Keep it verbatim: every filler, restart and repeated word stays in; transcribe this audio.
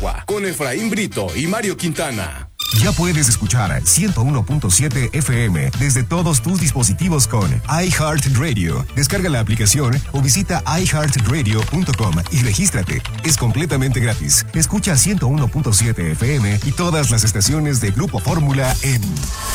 agua con Efraín Brito y Mario Quintana. Ya puedes escuchar ciento uno punto siete F M desde todos tus dispositivos con iHeartRadio. Descarga la aplicación o visita i heart radio punto com y regístrate. Es completamente gratis. Escucha ciento uno punto siete F M y todas las estaciones de Grupo Fórmula en